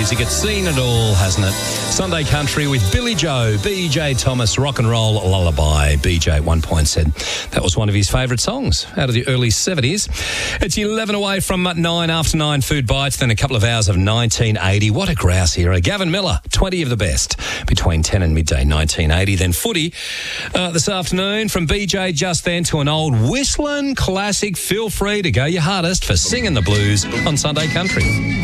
music. It's seen it all, hasn't it? Sunday Country with Billy Joe, BJ Thomas, Rock and Roll Lullaby. BJ at one point said that was one of his favourite songs out of the early 70s. It's 11 away from 9 after 9 Food Bites, then a couple of hours of 1980. What a grouse era. Gavin Miller, 20 of the best between 10 and midday 1980. Then footy this afternoon from BJ just then to an old whistling classic. Feel free to go your hardest for Singing the Blues on Sunday Country.